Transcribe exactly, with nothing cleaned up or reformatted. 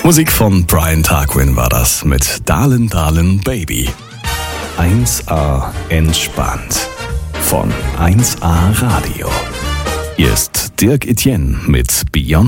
Musik von Brian Tarquin war das mit Darlin' Darlin' Baby. eins A entspannt von eins A Radio. Hier ist Dirk Etienne mit Beyond